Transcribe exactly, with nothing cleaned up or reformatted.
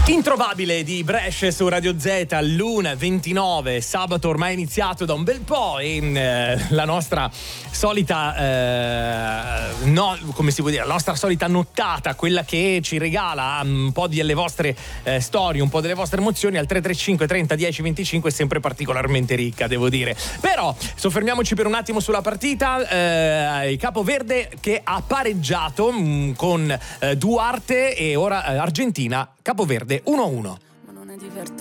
Introvabile di Brescia su Radio Z all'una e ventinove, sabato ormai iniziato da un bel po' e eh, la nostra solita eh, no, come si può dire, la nostra solita nottata, quella che ci regala un po' delle vostre eh, storie, un po' delle vostre emozioni al tre tre cinque trenta dieci venticinque è sempre particolarmente ricca, devo dire. Però soffermiamoci per un attimo sulla partita, eh, Capoverde che ha pareggiato mh, con eh, Duarte e ora eh, Argentina Capoverde uno a uno. Ma non è divertente